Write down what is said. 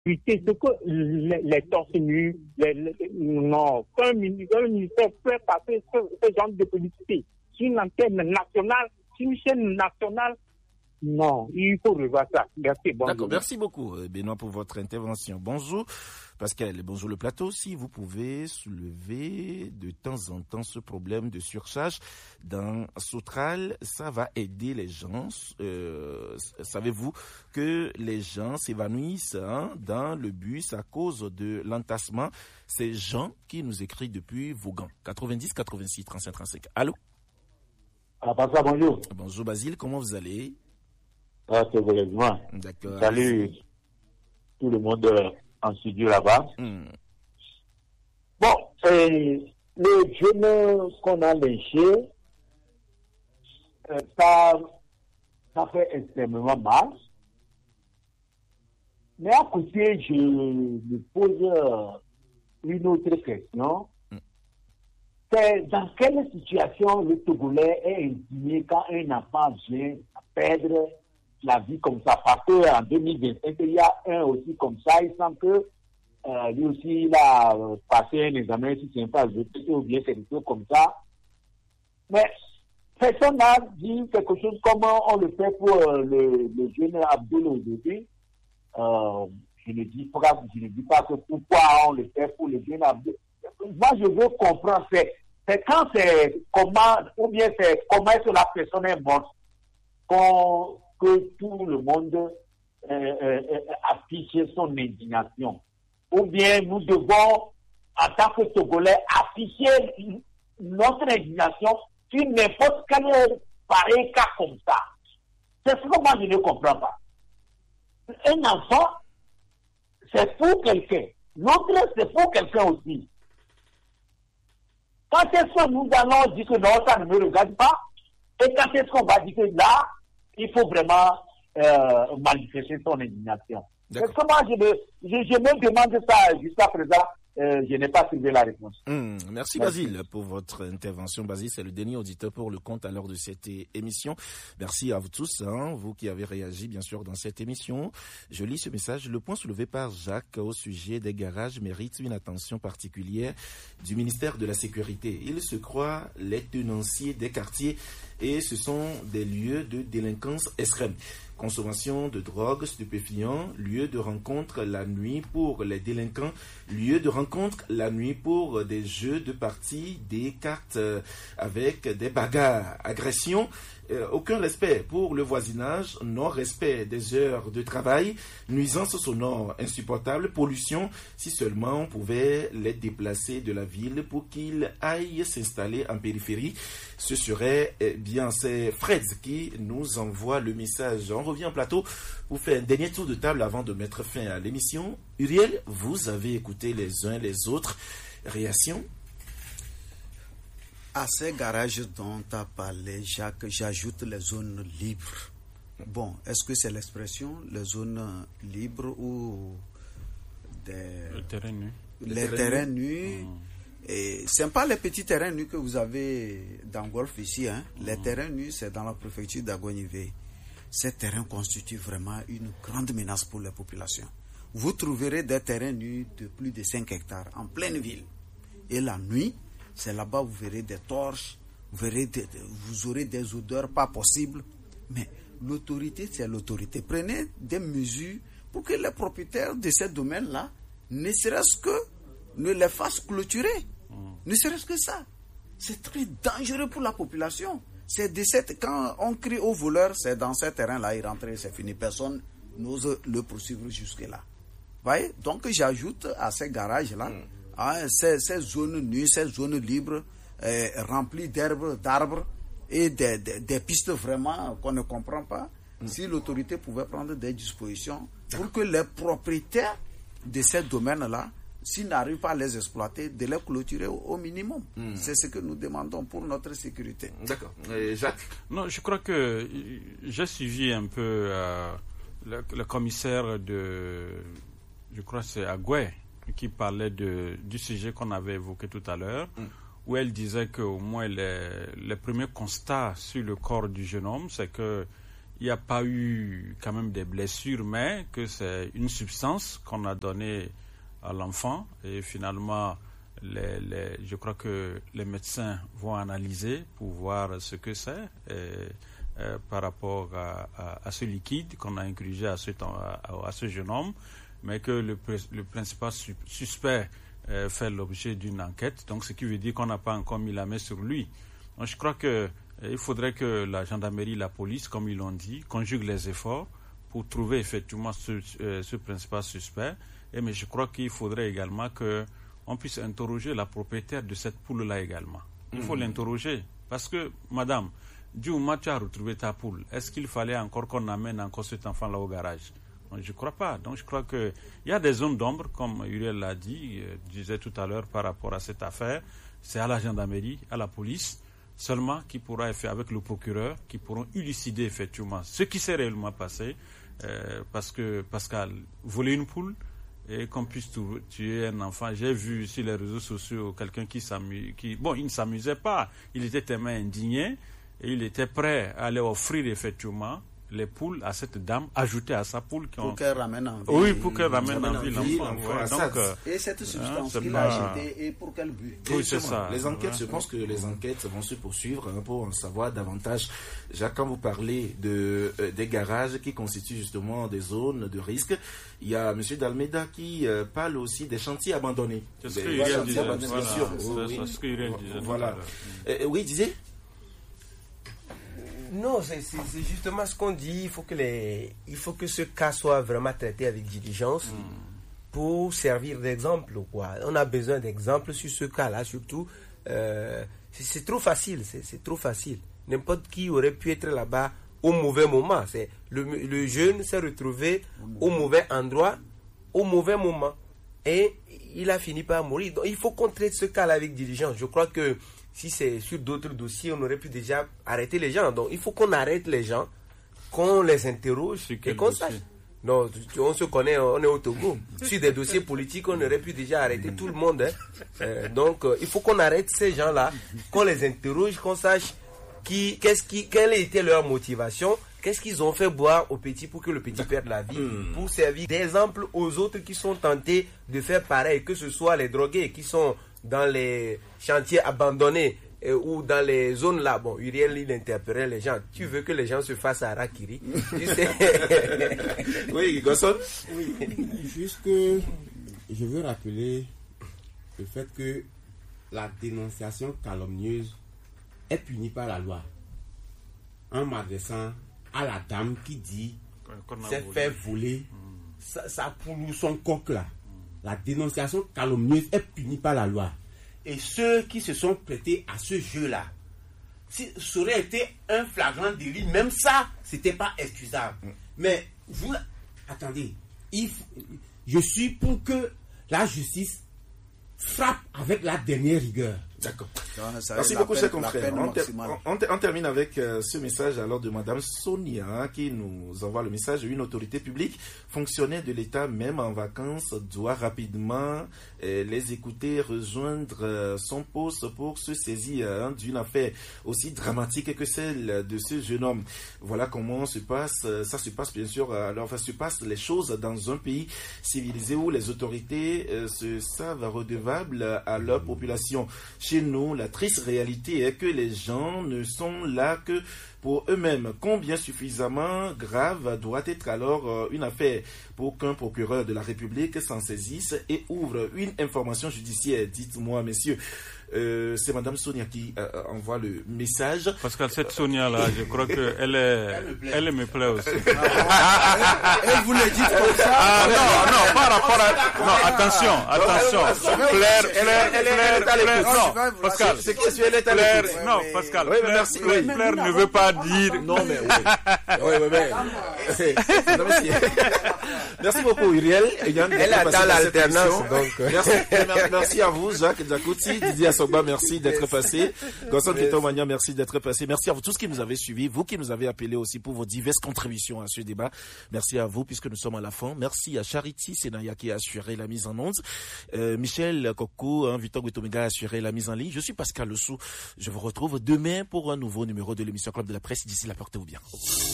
éviter ce que les torses nus, non, qu'un ministère peut passer ce genre de publicité sur une antenne nationale, sur une chaîne nationale. Non, il faut revoir ça. Merci. D'accord, merci beaucoup, Benoît, pour votre intervention. Bonjour, Pascal, bonjour le plateau. Si vous pouvez soulever de temps en temps ce problème de surcharge dans Sotral, ça va aider les gens. Savez-vous que les gens s'évanouissent dans le bus à cause de l'entassement? C'est Jean qui nous écrit depuis Vaughan. 90 86 35 35. Allô? Bonjour. Bonjour Basile, comment vous allez? C'est vraiment. D'accord. Salut tout le monde en studio là-bas. Bon, les jeunes qu'on a lynchés, ça fait extrêmement mal. Mais à côté, je me pose une autre question. C'est dans quelle situation le Togolais est indigné quand un enfant vient à perdre la vie comme ça, parce qu'en 2025, il y a un aussi comme ça, il semble que lui aussi, il a passé un examen, si c'est pas ou bien quelque chose comme ça. Mais personne n'a dit quelque chose comme on le fait pour le jeune Abdoul aujourd'hui. Je ne dis pas que pourquoi on le fait pour le jeune Abdoul. Moi, je veux comprendre, c'est quand c'est comment, ou bien c'est comment est-ce que la personne est morte, que tout le monde affiche son indignation. Ou bien nous devons, en tant que Togolais, afficher notre indignation sur n'importe quel pareil cas comme ça. C'est ce que moi je ne comprends pas. Un enfant, c'est pour quelqu'un. L'autre, c'est pour quelqu'un aussi. Quand est-ce que nous allons dire que non, ça ne me regarde pas? Et quand est-ce qu'on va dire que là, il faut vraiment manifester son indignation. Parce que moi, je me demande ça jusqu'à présent. Je n'ai pas trouvé la réponse. Merci Basile pour votre intervention. Basile, c'est le dernier auditeur pour le compte à l'heure de cette émission. Merci à vous tous, vous qui avez réagi bien sûr dans cette émission. Je lis ce message. Le point soulevé par Jacques au sujet des garages mérite une attention particulière du ministère de la Sécurité. Il se croit les tenanciers des quartiers et ce sont des lieux de délinquance extrême. Consommation de drogue, stupéfiants, lieu de rencontre la nuit pour les délinquants, lieu de rencontre la nuit pour des jeux de parties, des cartes avec des bagarres, agressions, aucun respect pour le voisinage, non-respect des heures de travail, nuisances sonores insupportables, pollution. Si seulement on pouvait les déplacer de la ville pour qu'ils aillent s'installer en périphérie, ce serait bien. C'est Fred qui nous envoie le message. On revient en plateau pour faire un dernier tour de table avant de mettre fin à l'émission. Uriel, vous avez écouté les uns les autres. Réaction? À ces garages dont tu as parlé, Jacques, j'ajoute les zones libres. Bon, est-ce que c'est l'expression, les zones libres ou le terrain nu? Les terrains nus. Et ce n'est pas les petits terrains nus que vous avez dans Golfe ici. Les terrains nus, c'est dans la préfecture d'Agonivé. Ces terrains constituent vraiment une grande menace pour les populations. Vous trouverez des terrains nus de plus de 5 hectares en pleine ville. Et la nuit, c'est là-bas vous verrez des torches, vous aurez des odeurs pas possibles. Mais l'autorité, c'est l'autorité. Prenez des mesures pour que les propriétaires de ces domaines-là, ne serait-ce que ne les fassent clôturer. Ne serait-ce que ça. C'est très dangereux pour la population. Quand on crie aux voleurs, c'est dans ces terrains-là, ils rentrent, c'est fini. Personne n'ose le poursuivre jusque-là. Voyez? Donc j'ajoute à ces garages-là, ces zones nues, ces zones libres, remplies d'arbres et des pistes vraiment qu'on ne comprend pas. Si l'autorité pouvait prendre des dispositions pour que les propriétaires de ces domaines-là, s'ils n'arrivent pas à les exploiter, de les clôturer au minimum. C'est ce que nous demandons pour notre sécurité. D'accord. Jacques? Non, je crois que j'ai suivi un peu le commissaire je crois que c'est Agoué, qui parlait du sujet qu'on avait évoqué tout à l'heure, où elle disait qu'au moins les premiers constats sur le corps du jeune homme, c'est que il n'y a pas eu quand même des blessures, mais que c'est une substance qu'on a donnée à l'enfant et finalement je crois que les médecins vont analyser pour voir ce que c'est par rapport à ce liquide qu'on a injecté à ce jeune homme, mais que le principal suspect fait l'objet d'une enquête, donc ce qui veut dire qu'on n'a pas encore mis la main sur lui. Donc je crois qu'il faudrait que la gendarmerie, la police, comme ils l'ont dit, conjugue les efforts pour trouver effectivement ce principal suspect. Mais je crois qu'il faudrait également qu'on puisse interroger la propriétaire de cette poule-là également. Il faut l'interroger. Parce que, madame, du moment où tu as retrouvé ta poule, est-ce qu'il fallait encore qu'on amène encore cet enfant-là au garage? Je ne crois pas. Donc je crois qu'il y a des zones d'ombre, comme Uriel l'a dit, disait tout à l'heure par rapport à cette affaire. C'est à la gendarmerie, à la police, seulement qui pourra, avec le procureur, qui pourront élucider effectivement ce qui s'est réellement passé. Parce que Pascal, voler une poule et qu'on puisse tuer un enfant. J'ai vu sur les réseaux sociaux quelqu'un il ne s'amusait pas. Il était tellement indigné et il était prêt à aller offrir effectivement les poules à cette dame, ajoutées à sa poule. Pour qu'elle ramène en vie. Oui, pour qu'elle ramène en vie l'enfant. Et cette substance qu'il a achetée, et pour quel but? Oui, c'est ça. Les enquêtes, je pense que les enquêtes vont se poursuivre pour en savoir davantage. Jacques, quand vous parlez des garages qui constituent justement des zones de risque, il y a M. Dalmeda qui parle aussi des chantiers abandonnés. C'est ce qu'il disait. Voilà. Oui, il disait? Non, c'est justement ce qu'on dit. Il faut que ce cas soit vraiment traité avec diligence pour servir d'exemple. On a besoin d'exemples sur ce cas-là, surtout. C'est trop facile. C'est trop facile. N'importe qui aurait pu être là-bas au mauvais moment. Le jeune s'est retrouvé au mauvais endroit, au mauvais moment. Et il a fini par mourir. Donc, il faut qu'on traite ce cas-là avec diligence. Je crois que si c'est sur d'autres dossiers, on aurait pu déjà arrêter les gens. Donc, il faut qu'on arrête les gens, qu'on les interroge et qu'on sache. Non, on se connaît, on est au Togo. Sur des dossiers politiques, on aurait pu déjà arrêter tout le monde. Donc, il faut qu'on arrête ces gens-là, qu'on les interroge, qu'on sache quelle était leur motivation, qu'est-ce qu'ils ont fait boire au petit pour que le petit perde la vie, pour servir d'exemple aux autres qui sont tentés de faire pareil, que ce soit les drogués qui sont dans les chantiers abandonnés ou dans les zones là. Bon, Uriel, il interpellait les gens. Tu veux que les gens se fassent à Rakiri? Tu sais. Oui, Gosson. Oui, juste que je veux rappeler le fait que la dénonciation calomnieuse est punie par la loi. En m'adressant à la dame qui dit c'est fait voler sa poule ou son coq là. La dénonciation calomnieuse est punie par la loi. Et ceux qui se sont prêtés à ce jeu-là, ça aurait été un flagrant délit, même ça, c'était pas excusable. Mais vous, attendez, je suis pour que la justice frappe avec la dernière rigueur. D'accord. Merci beaucoup, chers confrères. On termine avec ce message alors de Madame Sonia qui nous envoie le message. Une autorité publique, fonctionnaire de l'État, même en vacances, doit rapidement les écouter, rejoindre son poste pour se saisir d'une affaire aussi dramatique que celle de ce jeune homme. Voilà comment se passe, ça se passe bien sûr, se passent les choses dans un pays civilisé où les autorités se savent redevables à leur population. Chez nous, la triste réalité est que les gens ne sont là que pour eux-mêmes. Combien suffisamment grave doit être alors une affaire pour qu'un procureur de la République s'en saisisse et ouvre une information judiciaire? Dites-moi, messieurs. C'est Madame Sonia qui envoie le message. Pascal, cette Sonia-là, je crois qu'elle me plaît aussi. Elle vous le dit comme ça? Non, par rapport à... Non, attention. Claire, non, Pascal. Non, Pascal, Claire ne veut pas dire... Non, mais oui. Merci beaucoup, Uriel. Elle attend l'alternance, donc. Merci à vous, Jacques Djakouti, Didier Asogba, merci d'être passé. Gosson Kitomania, merci d'être passé. Merci à vous tous qui nous avez suivis, vous qui nous avez appelés aussi pour vos diverses contributions à ce débat. Merci à vous puisque nous sommes à la fin. Merci à Charity Senaya qui a assuré la mise en onde. Michel Koko, Victor Guitomega a assuré la mise en ligne. Je suis Pascal Lessou. Je vous retrouve demain pour un nouveau numéro de l'émission Club de la Presse. D'ici là, portez-vous bien.